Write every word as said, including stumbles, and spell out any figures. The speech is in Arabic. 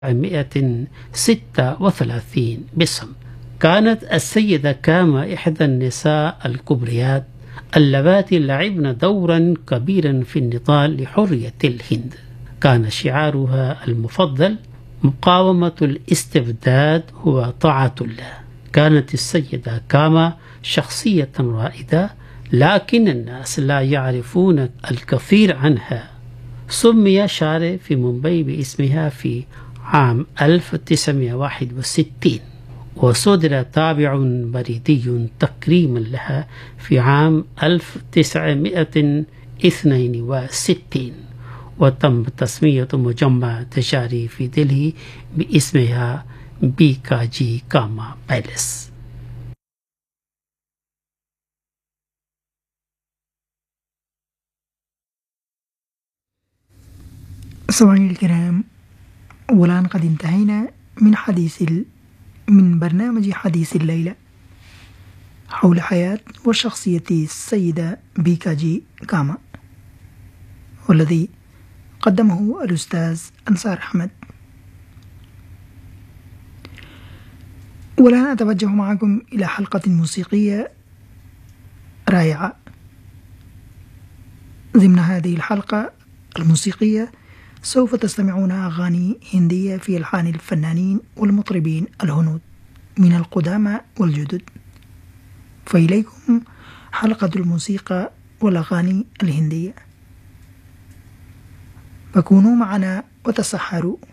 مئة وستة وثلاثين باسم. كانت السيدة كاما إحدى النساء الكبريات اللواتي لعبن دورا كبيرا في النضال لحرية الهند. كان شعارها المفضل مقاومة الاستبداد هو طاعة الله. كانت السيدة كاما شخصية رائدة، لكن الناس لا يعرفون الكثير عنها. سمي شارع في مومباي باسمها في عام ألف وتسعمئة وواحد وستين، وصدر تابع بريدي تكريما لها في عام ألف وتسعمئة واثنين وستين، وتم تسمية مجمع تجاري في دلهي باسمها بيكاجي كاما بايلس. سمعي الكرام، والآن قد انتهينا من حديث ال... من برنامج حديث الليلة حول حياة وشخصية السيدة بيكاجي كاما، والذي قدمه الأستاذ أنصار أحمد. والآن أتوجه معكم إلى حلقة موسيقية رائعة. ضمن هذه الحلقة الموسيقية سوف تستمعون أغاني هندية في ألحان الفنانين والمطربين الهنود من القدامى والجدد. فإليكم حلقة الموسيقى والأغاني الهندية، فكونوا معنا وتسحروا.